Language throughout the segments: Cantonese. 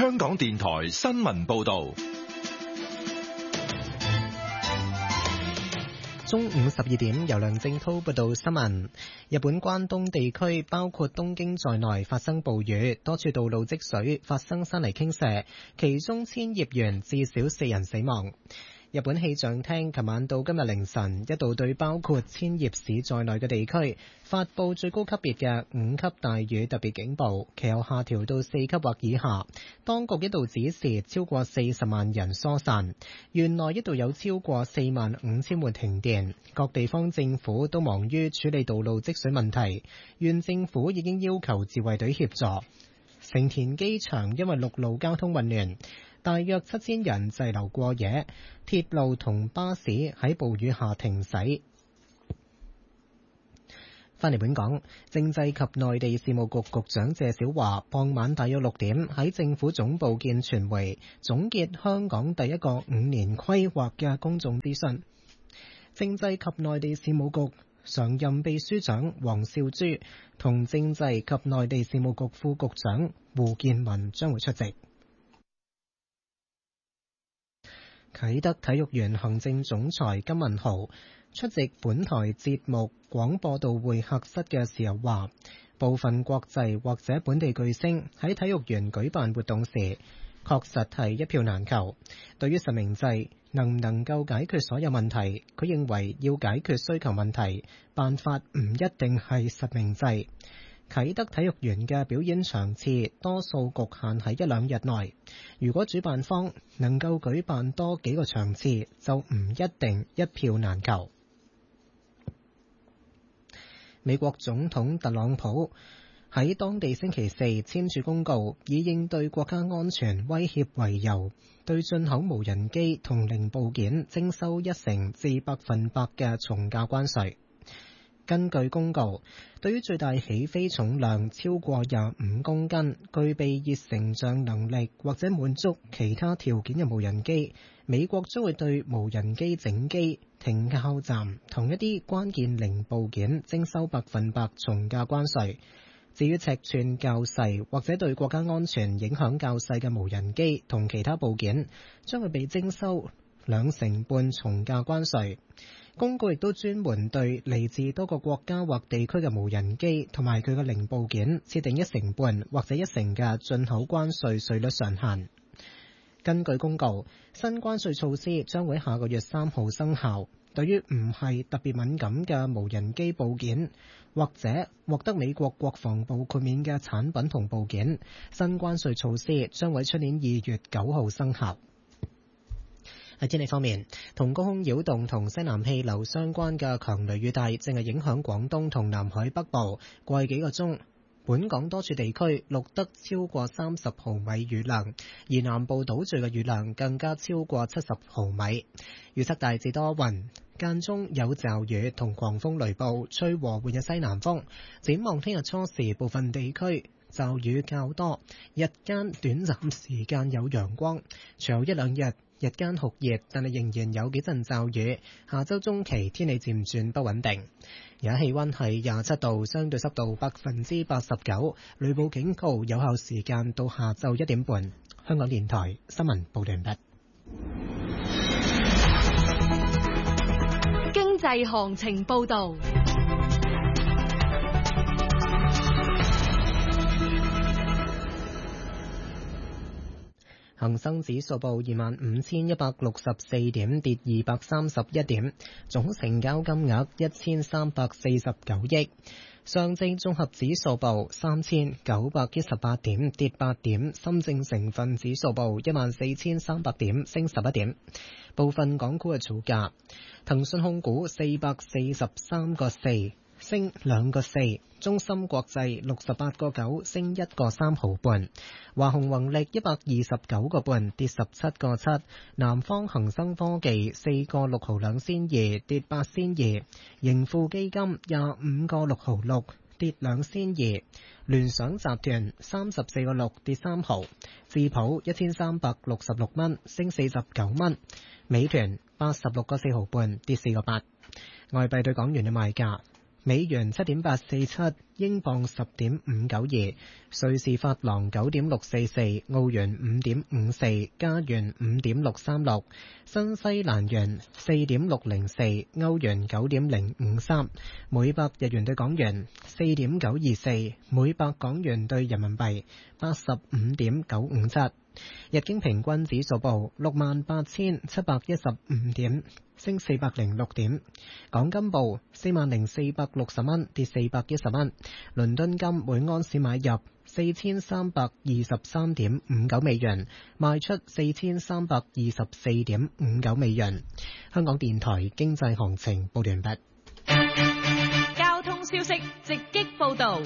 香港電台新聞報道。 中午12點，由梁正濤報道新聞。日本關東地區包括東京在內發生暴雨，多處道路積水，發生山泥傾瀉，其中千葉縣至少4人死亡。日本氣象廳琴晚到今日凌晨一度對包括千葉市在內嘅地區發佈最高級別嘅5級大雨特別警報，其後下調到4級或以下。當局一度指示超過40萬人疏散，縣內一度有超過45000戶停電，各地方政府都忙於處理道路積水問題。縣政府已經要求自衛隊協助。成田機場因為陸路交通混亂，大約7000人滯留過夜，鐵路同巴士喺暴雨下停駛。返嚟本港，政制及內地事務局局長謝小華傍晚大約6點喺政府總部見傳媒，總結香港第一個5年規劃嘅公眾諮詢。政制及內地事務局常任秘書長黃少珠同政制及內地事務局副局長胡健民將會出席。啟德體育園行政總裁金文豪出席本台節目廣播道會客室嘅時候話，部分國際或者本地巨星喺體育園舉辦活動時，確實係一票難求。對於實名制能唔能夠解決所有問題，佢認為要解決需求問題，辦法唔一定係實名制。啟德體育園嘅表演場次多數局限喺1-2日內，如果主辦方能夠舉辦多幾個場次，就唔一定一票難求。美國總統特朗普喺當地星期4簽署公告，以應對國家安全威脅為由，對進口無人機同零部件徵收1%至100%嘅從價關稅。根據公告，對於最大起飛重量超過25公斤、具備熱成像能力或者滿足其他條件嘅無人機，美國將會對無人機整機、停靠站同一啲關鍵零部件徵收100%從價關稅。至於尺寸較細或者對國家安全影響較細嘅無人機同其他部件，將會被徵收2.5%從價關稅。公告亦都專門對嚟自多個國家或地區嘅無人機同埋佢嘅零部件設定1.5%或者1%嘅進口關稅稅率上限。根據公告，新關稅措施將會下個月3號生效。對於唔係特別敏感嘅無人機部件或者獲得美國國防部豁免嘅產品同部件，新關稅措施將會出年2月9號生效。喺天氣方面，同高空擾動同西南氣流相關嘅強雷雨帶正係影響廣東同南海北部。過去幾個鐘，本港多處地區錄得超過30毫米雨量，而南部島嶼嘅雨量更加超過70毫米。預測大致多雲，間中有驟雨同狂風雷暴，吹和緩嘅西南風。展望聽日初時，部分地區驟雨較多，日間短暫時間有陽光，隨後1-2日日間酷熱，但係仍然有幾陣驟雨。下周中期天氣漸轉不穩定。而家氣溫係27度，相對濕度89%，雷暴警告有效時間到下晝1點半。香港電台新聞報道完畢。 經濟行情報道。 恒生指數報25,164點，跌231點，總成交金額1349億。上證綜合指數報3918點，跌8點。深證成分指數報14300點，升11點。部分港股嘅造價：騰訊控股443個4，升2個4；中芯國際68個9，升1個3毫半；華虹宏力129個半，跌17個7；南方恒生科技4個6毫2仙2，跌8仙2；盈富基金25個6毫6，跌2仙2；聯想集團34個6，跌3毫；智普1366蚊，升49蚊；美團86個4毫半，跌4個8。外幣對港元嘅賣價：美元7.847， 英鎊10.592，瑞士法郎9.644，澳元5.54，加元5.636，新西蘭元4.604，歐元9.053，每百日元對港元4.924，每百港元對人民幣85.957。日經平均指數報68,715點，升406點。港金報40,460蚊，跌410蚊。倫敦金每盎司買入4323.59美元，賣出4324.59美元。香港電台經濟行情報完畢。 交通消息直擊報道。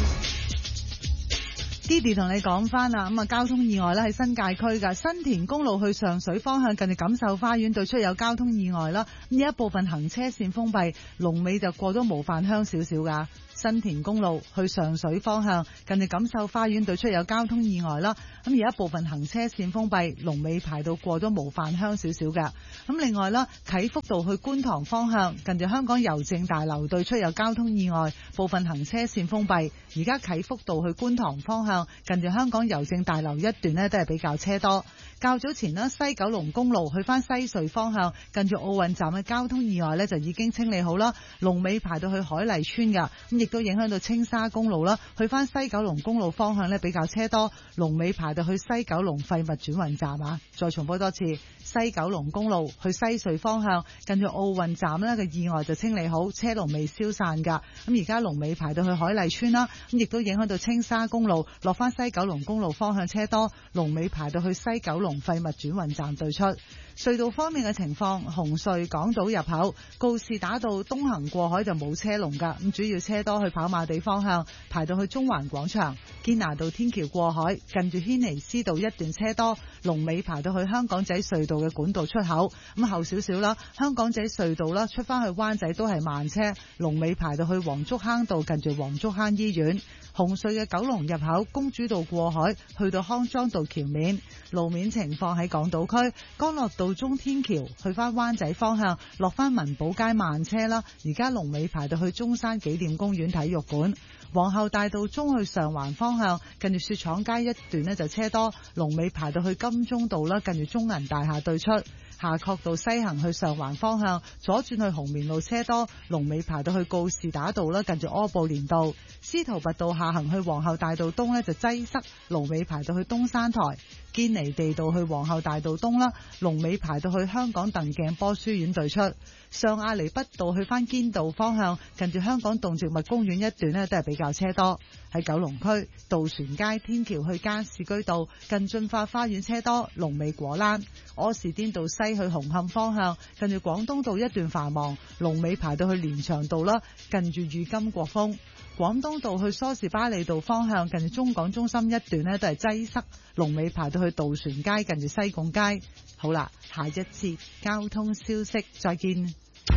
Didi 同你講翻啦，交通意外咧喺新界區嘅新田公路去上水方向，近住錦繡花園對出有交通意外啦。咁有一部分行車線封閉，龍尾就過咗模範鄉少少噶。新田公路去上水方向，近住錦繡花園對出有交通意外啦。咁而一部分行車線封閉，龍尾排到過咗模範鄉少少噶。咁另外啦，啟福道去觀塘方向，近住香港郵政大樓對出有交通意外，部分行車線封閉。而家啟福道去觀塘方向，近住香港郵政大樓一段呢都係比較車多。較早前呢，西九龍公路去翻西隧方向，近住奧運站嘅交通意外呢就已經清理好啦，龍尾排到去海麗村噶。咁亦都影響到青沙公路啦，去翻西九龍公路方向呢比較車多，龍尾排到去西九龍廢物轉運站啊。再重複多次，西九龍公路去西隧方向，近住奧運站呢嘅意外就清理好，車龍未消散噶。咁而家龍尾排到去海麗村啦，咁亦都影響到青沙公路落翻西九龍公路方向車多，龍尾排到去西九龍廢物轉運站對出。隧道方面嘅情況，紅隧港島入口告士打道東行過海就冇車龍噶，咁主要車多去跑馬地方向，排到去中環廣場。堅拿道天橋過海，近住軒尼詩道一段車多，龍尾排到去香港仔隧道嘅管道出口。咁後少少啦，香港仔隧道啦出翻去灣仔都係慢車，龍尾排到去黃竹坑道，近住黃竹坑醫院。紅隧嘅九龍入口公主道過海，去到康莊道橋面。路面情況喺港島區，干諾道中天橋去翻灣仔方向，落翻民寶街慢車啦。而家龍尾排到去中山紀念公園體育館。皇后大道中去上環方向，近住雪廠街一段呢就車多，龍尾排到去金鐘道啦，近住中銀大廈對出。夏慤道西行去上環方向，左轉去紅棉路車多，龍尾排到去告士打道啦，近住柯布連道。司徒拔道下行去皇后大道東呢就擠塞，龍尾排到去東山台。堅尼地道去皇后大道東啦，龍尾排到去香港鄧鏡波書院對出。上亞厘畢道去翻堅道方向，近住香港動植物公園一段呢都係比較車多。喺九龍區渡船街天橋去加士居道，近駿發花園車多，龍尾果欄。柯士甸道西去紅磡方向，近住廣東道一段繁忙，龍尾排到去連翔道啦，近住裕金國峰。廣東道去梳士巴利道方向，近住中港中心一段呢都係擠塞，龍尾排到去渡船街，近住西貢街。好啦，下一節交通消息，再見。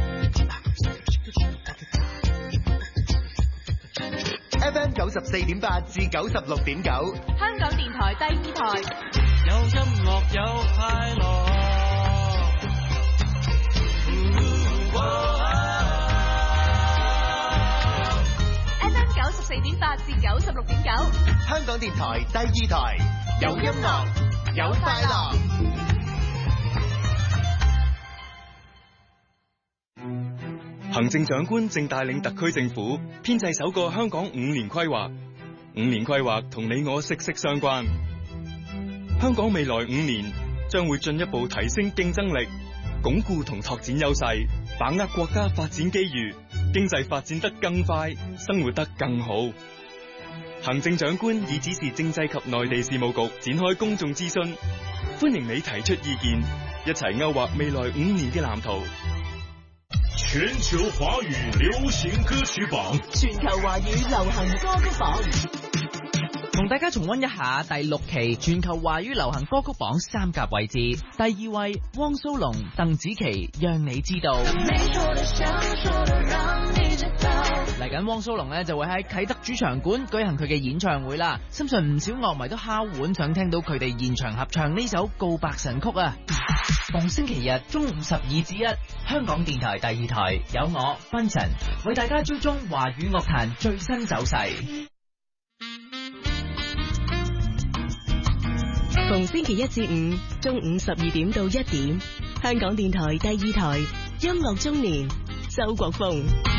FM 94.8至96.9， 香港電台第二台， 有音樂有快樂。 FM 94.8至96.9， 香港電台第二台，有音樂有快樂。 行政長官正帶領特區政府編製首個香港5年規劃。5年規劃同你我息息相關。香港未來5年將會進一步提升競爭力，鞏固同拓展優勢，把握國家發展機遇，經濟發展得更快，生活得更好。行政長官已指示政制及內地事務局展開公眾諮詢，歡迎你提出意見，一齊勾畫未來5年嘅藍圖。 全球華語流行歌曲榜， 全球華語流行歌曲榜， 同大家重溫一下第6期全球華語流行歌曲榜3甲位置。第2位汪蘇泷、鄧紫棋，讓你知道。 嚟緊汪蘇泷呢就會喺啟德主場館舉行佢嘅演唱會啦，相信唔少樂迷都敲碗想聽到佢哋現場合唱呢首告白神曲啊！逢星期日中午12至1，香港電台第2台有我芬神為大家追蹤華語樂壇最新走勢。 逢星期一至五中午12點到1點，香港電台第2台音樂中年，周國峰。